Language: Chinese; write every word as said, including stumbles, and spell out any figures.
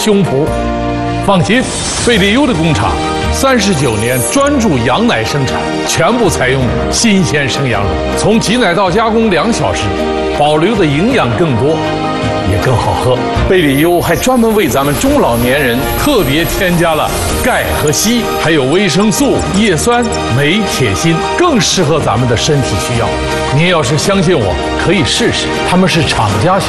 胸脯。放心，贝利优的工厂三十九年专注羊奶生产，全部采用新鲜生羊乳，从挤奶到加工两小时，保留的营养更多，也更好喝。贝利优还专门为咱们中老年人特别添加了钙和硒，还有维生素、叶酸、镁、铁、锌，更适合咱们的身体需要。您要是相信我，可以试试，他们是厂家销